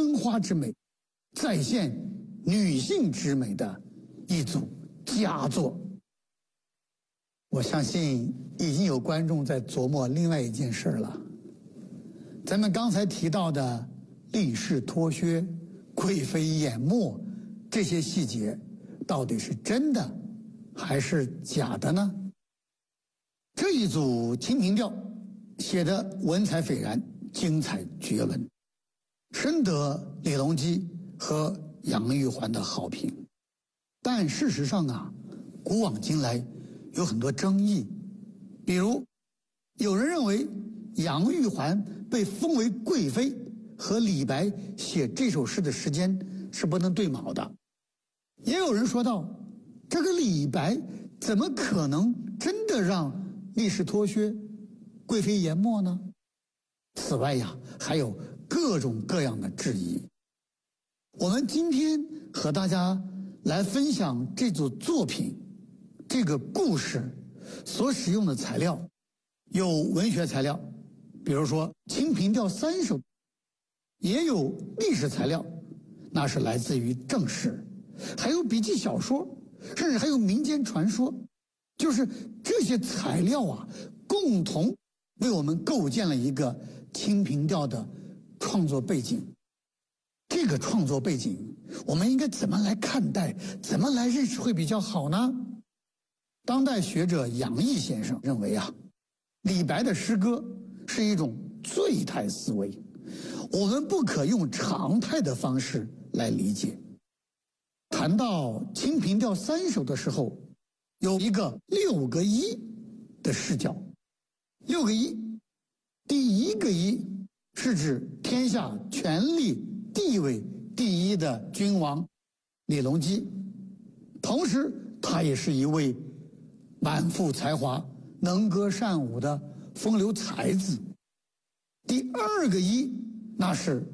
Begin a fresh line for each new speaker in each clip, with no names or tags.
春花之美，再现女性之美的一组佳作。我相信已经有观众在琢磨另外一件事了。咱们刚才提到的力士脱靴、贵妃掩没这些细节，到底是真的还是假的呢？这一组《清平调》写得文采斐然，精彩绝伦，深得李隆基和杨玉环的好评。但事实上啊，古往今来有很多争议，比如有人认为杨玉环被封为贵妃和李白写这首诗的时间是不能对卯的，也有人说到这个李白怎么可能真的让力士脱靴、贵妃淹没呢？此外呀，还有各种各样的质疑。我们今天和大家来分享这组作品，这个故事所使用的材料有文学材料，比如说《清平调》3首，也有历史材料，那是来自于正史，还有笔记小说，甚至还有民间传说。就是这些材料啊，共同为我们构建了一个《清平调》的创作背景。这个创作背景我们应该怎么来看待，怎么来认识会比较好呢？当代学者杨毅先生认为啊，李白的诗歌是一种醉态思维，我们不可用常态的方式来理解。谈到《清平调》3首的时候，有一个6个一的视角。6个一，第一个一是指天下权力地位第一的君王李隆基，同时他也是一位满腹才华、能歌善舞的风流才子。第二个一，那是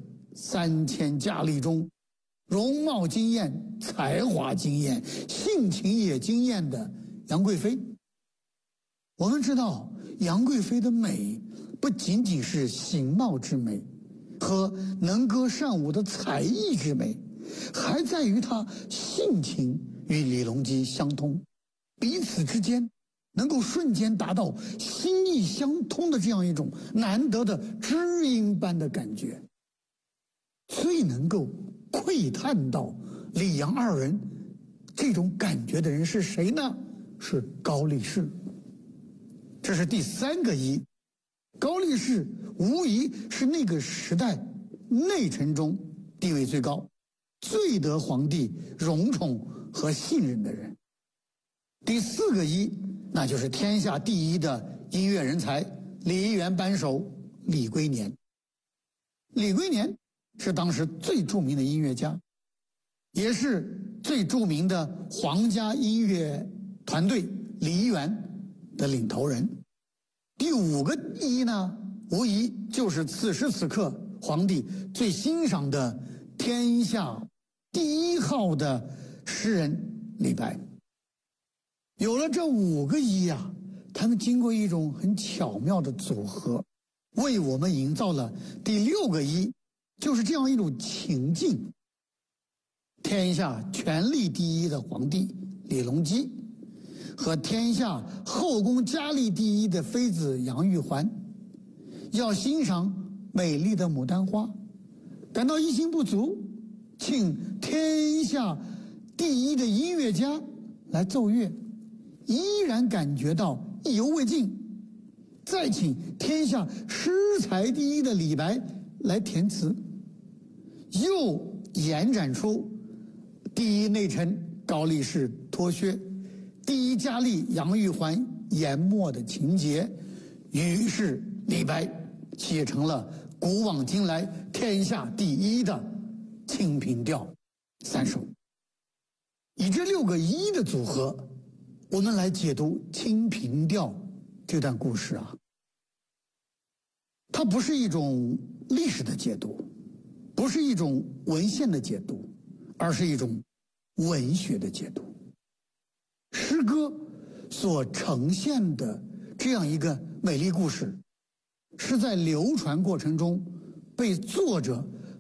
3000佳丽中容貌惊艳、才华惊艳、性情也惊艳的杨贵妃。我们知道杨贵妃的美不仅仅是形貌之美和能歌善舞的才艺之美，还在于她性情与李隆基相通，彼此之间能够瞬间达到心意相通的这样一种难得的知音般的感觉。最能够窥探到李杨2人这种感觉的人是谁呢？是高力士。这是第3个一。高力士无疑是那个时代内臣中地位最高、最得皇帝荣宠和信任的人。第4个一，那就是天下第一的音乐人才梨园扳手李龟年。李龟年是当时最著名的音乐家，也是最著名的皇家音乐团队梨园的领头人。第5个一呢，无疑就是此时此刻皇帝最欣赏的天下第一号的诗人李白。有了这5个一啊，他们经过一种很巧妙的组合，为我们营造了第6个一，就是这样一种情境：天下权力第一的皇帝李隆基和天下后宫佳丽第一的妃子杨玉环，要欣赏美丽的牡丹花，感到一心不足，请天下第一的音乐家来奏乐，依然感觉到意犹未尽，再请天下诗才第一的李白来填词，又延展出第一内臣高力士脱靴、第一佳丽杨玉环淹没的情节，于是李白写成了古往今来天下第一的《清平调》3首。以这6个一的组合，我们来解读《清平调》这段故事啊。它不是一种历史的解读，不是一种文献的解读，而是一种文学的解读。诗歌所呈现的这样一个美丽故事，是在流传过程中被作者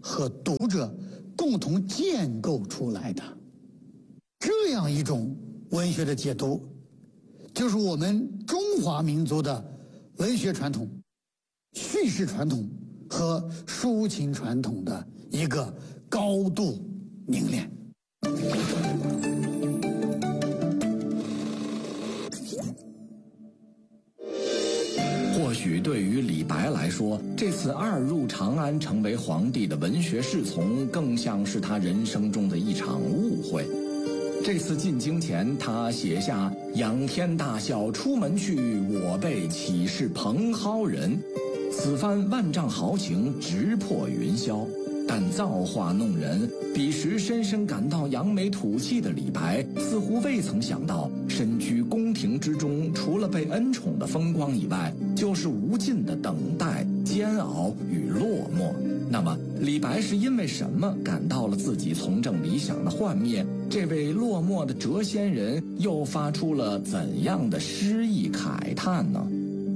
和读者共同建构出来的。这样一种文学的解读，就是我们中华民族的文学传统、叙事传统和抒情传统的一个高度凝练。
或许对于李白来说，这次二入长安成为皇帝的文学侍从，更像是他人生中的一场误会。这次进京前，他写下“仰天大笑出门去，我辈岂是蓬蒿人”，此番万丈豪情直破云霄。但造化弄人，彼时深深感到扬眉吐气的李白，似乎未曾想到，身居宫廷之中，除了被恩宠的风光以外，就是无尽的等待、煎熬与落寞。那么，李白是因为什么感到了自己从政理想的幻灭？这位落寞的谪仙人又发出了怎样的诗意慨叹呢？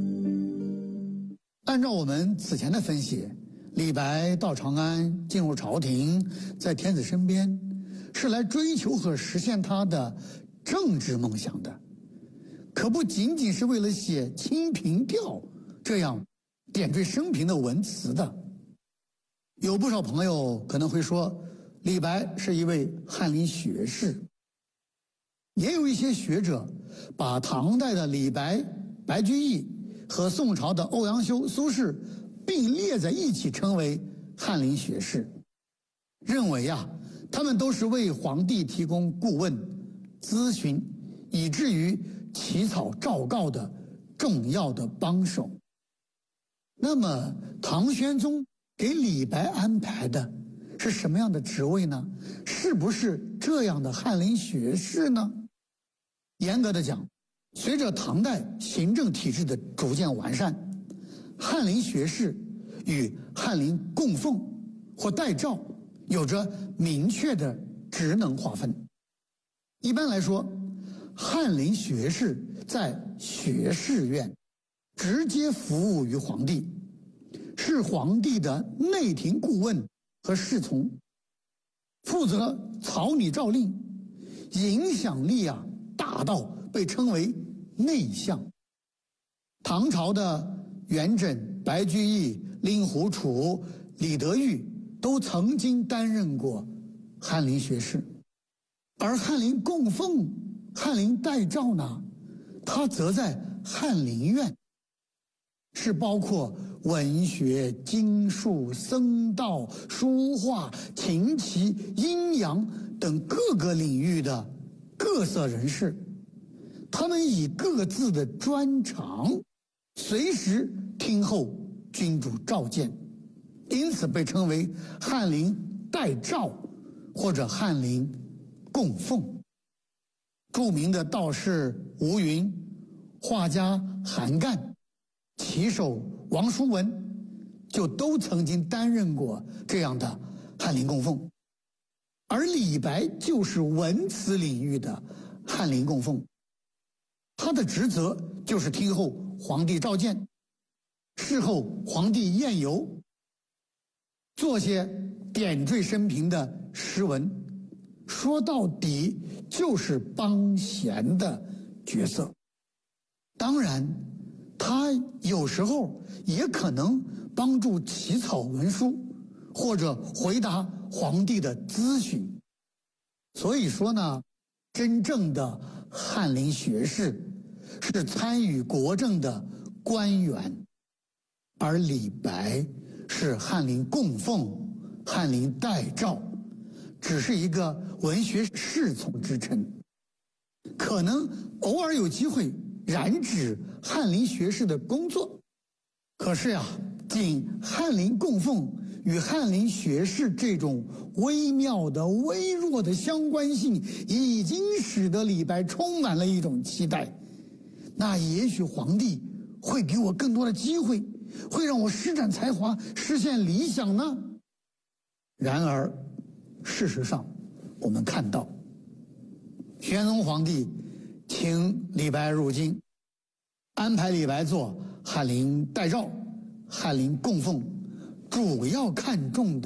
按照我们此前的分析，李白到长安，进入朝廷，在天子身边，是来追求和实现他的政治梦想的，可不仅仅是为了写《清平调》这样点缀生平的文词的。有不少朋友可能会说，李白是一位翰林学士，也有一些学者把唐代的李白、白居易和宋朝的欧阳修、苏轼并列在一起称为翰林学士，认为他们都是为皇帝提供顾问、咨询，以至于起草诏告的重要的帮手。那么唐玄宗给李白安排的是什么样的职位呢？是不是这样的翰林学士呢？严格的讲，随着唐代行政体制的逐渐完善，翰林学士与翰林供奉或代诏有着明确的职能划分。一般来说，翰林学士在学士院直接服务于皇帝，是皇帝的内廷顾问和侍从，负责草拟诏令，影响力大到被称为内相。唐朝的元稹、白居易、令狐楚、李德裕都曾经担任过翰林学士，而翰林供奉、翰林代诏呢，他则在翰林院，是包括文学、经术、僧道、书画、琴棋、阴阳等各个领域的各色人士，他们以各自的专长随时听候君主召见，因此被称为翰林代诏或者翰林供奉。著名的道士吴云、画家韩干、棋手王叔文就都曾经担任过这样的翰林供奉。而李白就是文词领域的翰林供奉，他的职责就是听候皇帝召见，侍候皇帝宴游，做些点缀生平的诗文，说到底就是帮闲的角色。当然，他有时候也可能帮助起草文书，或者回答皇帝的咨询。所以说呢，真正的翰林学士是参与国政的官员，而李白是翰林供奉、翰林代诏，只是一个文学侍从之称，可能偶尔有机会染指翰林学士的工作。可是仅翰林供奉与翰林学士这种微妙的、微弱的相关性，已经使得李白充满了一种期待。那也许皇帝会给我更多的机会，会让我施展才华，实现理想呢？然而，事实上，我们看到，玄宗皇帝请李白入京，安排李白做翰林代诏、翰林供奉，主要看重的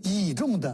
倚重的